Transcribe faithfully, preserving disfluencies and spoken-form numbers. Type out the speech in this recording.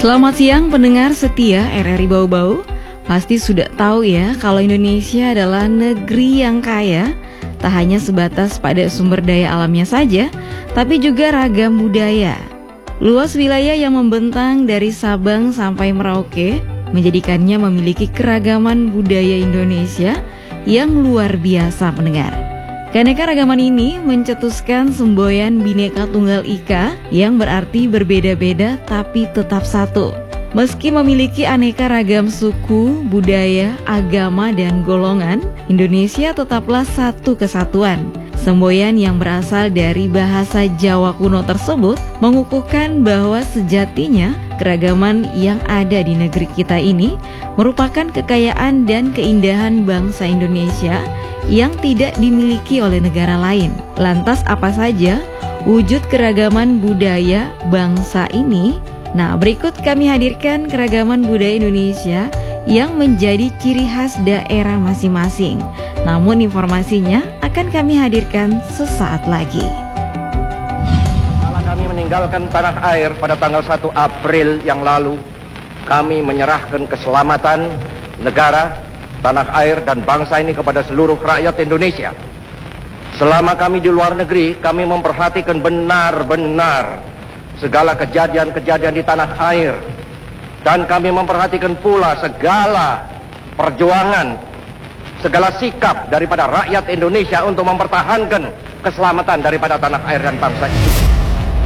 Selamat siang pendengar setia R R I Bau-Bau. Pasti sudah tahu ya kalau Indonesia adalah negeri yang kaya, tak hanya sebatas pada sumber daya alamnya saja, tapi juga ragam budaya. Luas wilayah yang membentang dari Sabang sampai Merauke menjadikannya memiliki keragaman budaya Indonesia yang luar biasa pendengar. Keanekaragaman ini mencetuskan semboyan Bhinneka Tunggal Ika yang berarti berbeda-beda tapi tetap satu. Meski memiliki aneka ragam suku, budaya, agama, dan golongan, Indonesia tetaplah satu kesatuan. Semboyan yang berasal dari bahasa Jawa kuno tersebut mengukuhkan bahwa sejatinya keragaman yang ada di negeri kita ini merupakan kekayaan dan keindahan bangsa Indonesia yang tidak dimiliki oleh negara lain. Lantas apa saja wujud keragaman budaya bangsa ini? Nah, berikut kami hadirkan keragaman budaya Indonesia yang menjadi ciri khas daerah masing-masing. Namun informasinya akan kami hadirkan sesaat lagi. Setelah kami meninggalkan tanah air pada tanggal satu April yang lalu, kami menyerahkan keselamatan negara, tanah air, dan bangsa ini kepada seluruh rakyat Indonesia. Selama kami di luar negeri, kami memperhatikan benar-benar segala kejadian-kejadian di tanah air, dan kami memperhatikan pula segala perjuangan, segala sikap daripada rakyat Indonesia untuk mempertahankan keselamatan daripada tanah air dan bangsa ini.